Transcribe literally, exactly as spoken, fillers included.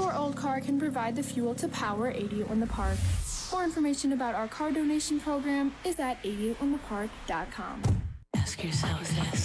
Your old car can provide the fuel to power eighty-eight in the Park. More information about our car donation program is at eighty-eight in the park dot com. Ask yourself this.